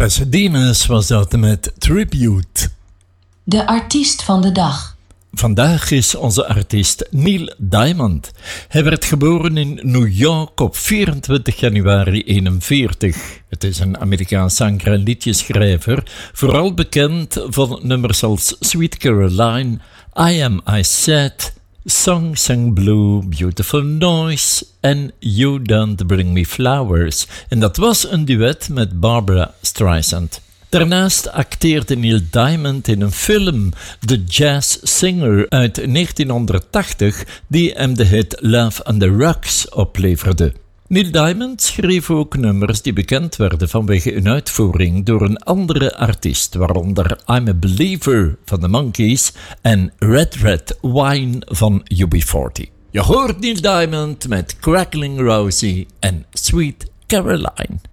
Pasadena's was dat met Tribute. De artiest van de dag. Vandaag is onze artiest Neil Diamond. Hij werd geboren in New York op 24 januari 1941. Het is een Amerikaans zanger en liedjeschrijver, vooral bekend van nummers als Sweet Caroline, I Am I Said, Song Sung Blue, Beautiful Noise en You Don't Bring Me Flowers. En dat was een duet met Barbra Streisand. Daarnaast acteerde Neil Diamond in een film, The Jazz Singer uit 1980, die hem de hit Love on the Rocks opleverde. Neil Diamond schreef ook nummers die bekend werden vanwege een uitvoering door een andere artiest, waaronder I'm a Believer van de Monkees en Red Red Wine van UB40. Je hoort Neil Diamond met Crackling Rosie en Sweet Caroline.